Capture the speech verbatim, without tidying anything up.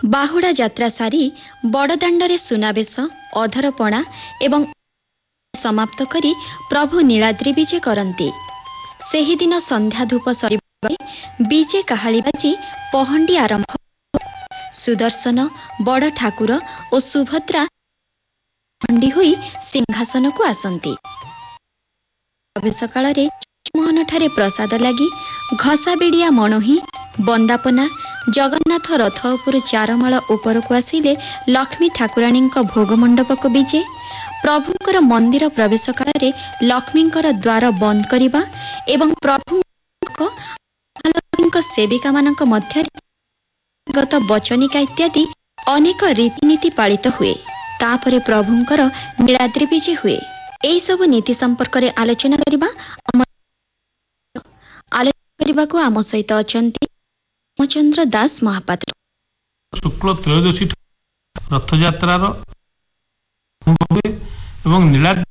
बाहुड़ा यात्रा सारी बड़दाण्डरे सुनावेश अधरपणा एवं समाप्त करी प्रभु नीलाद्रि विजे करती। सेही दिन संध्या धूप सरिबा विजे काहाली बाजी पहंडी आरंभ। सुदर्शन बड़ ठाकुर और सुभद्रा पहंडी हुई सिंहासन को आसती। प्रवेश काल मोहन ठारे प्रसाद लगी घसा बिड़िया मणोही बंदापना जगन्नाथ रथ उपर चारमाल उपर को आसिले लक्ष्मी ठाकुराणी भोग मंडप को विजे। प्रभुंकर मंदिर प्रवेश काल लक्ष्मींकर द्वार बंद करिबा एवं प्रभु सेविका मानक मध्य गत वचनिका इत्यादि अनेक रीतिनीति पालित हुए। तापरे प्रभुंकर नीलाद्रि विजे हुए। एही सब नीति संपर्क रे आलोचना करिबा आलोचना करिबा को आम सहित अछंती रामचंद्र दास महापात्र। शुक्ल त्रयोदशी रथ यात्रार एवं नीलाद्रि